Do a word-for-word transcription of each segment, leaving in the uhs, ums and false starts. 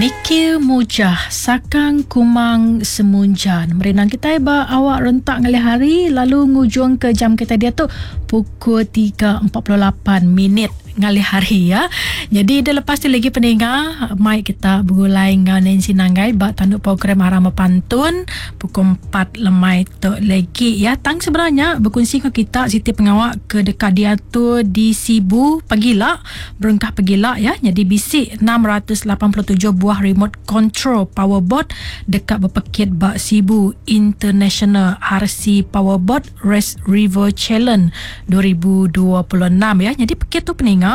Mikir mujah sakang kumang semunjan. Merenang kita ba awak rentak ngali hari lalu ngujung ke jam kita dia tu pukul tiga empat puluh lapan minit ngali hari ya. Jadi dah lepas tu lagi pendengar mai kita bergulai dengan Nancy Nanggai bak tanduk program Arama Pantun pukul empat lemai tu lagi ya. Tang sebenarnya berkongsi dengan kita Siti Pengawak ke dekat dia tu di Sibu Pagila Berengkah Pagila ya. Jadi bisik enam ratus lapan puluh tujuh buah remote control powerboat dekat berpekit bak Sibu International R C Powerboat Race River Challenge dua ribu dua puluh enam ya. Jadi pekit tu pendengar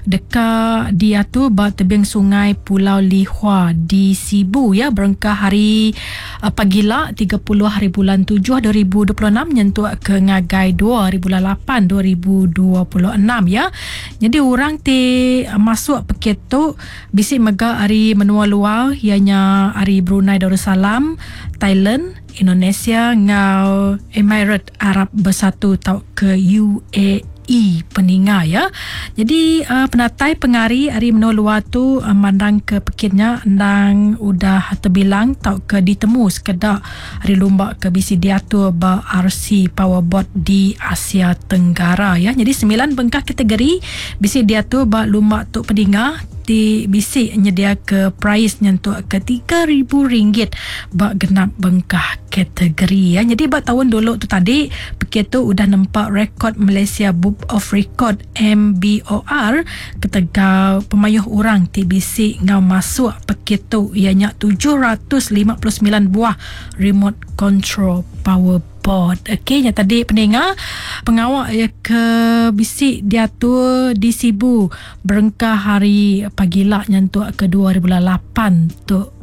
dekat dia tu bak tebing sungai Pulau Lihua di Sibu ya. Berengkah hari uh, Pagila tiga puluh hari bulan tujuh dua ribu dua puluh enam nyentuh ke ngagai dua bulan lapan dua ribu dua puluh enam ya. Jadi orang ti uh, masuk pekit tu bisik mega hari menua luar ianya hari Brunei Darussalam, Thailand, Indonesia ngau Emirat Arab Bersatu tau ke U A E peninga ya. Jadi uh, penatai pengari hari menua luar tu uh, mandang ke pekitnya ndang udah terbilang tau ke ditemu sekedar hari lumba ke bisi diatur ba R C Powerboat di Asia Tenggara ya. Jadi sembilan bengkah kategori bisi diatur ba lumba tu peninga di bisi nyedia ke price nyentuh ke tiga ribu ringgit bak genap bengkah kategori ya. Jadi bak tahun dulu tu tadi pekit tu udah nampak rekod Malaysia Book of Record M B O R ketegau pemayuh orang ti bisi ngau masuk pekit tu ianya tujuh ratus lima puluh sembilan buah remote control power boat. Okey, yang tadi pendengar pengawak ya ke bisik dia tu di Sibu Berengkah hari Pagila nyentuh ke dua ribu lapan tu